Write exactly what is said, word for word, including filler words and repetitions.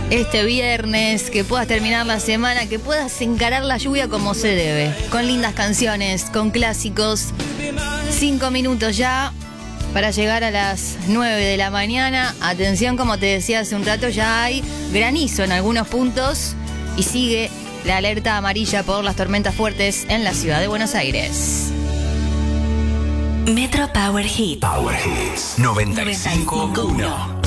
este viernes, que puedas terminar la semana, que puedas encarar la lluvia como se debe, con lindas canciones, con clásicos. Cinco minutos ya para llegar a las nueve de la mañana. Atención, como te decía hace un rato, ya hay granizo en algunos puntos y sigue la alerta amarilla por las tormentas fuertes en la ciudad de Buenos Aires. Metro Power Hits. Power Hits noventa y cinco punto uno.